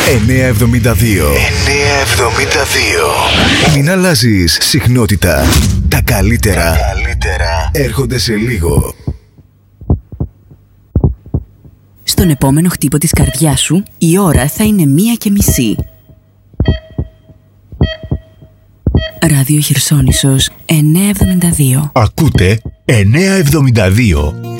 972. Μην αλλάζεις συχνότητα. Τα καλύτερα έρχονται σε λίγο. Στον επόμενο χτύπο της καρδιάς σου, η ώρα θα είναι 1:30. Ράδιο Χερσόνησος 972. Ακούτε 972.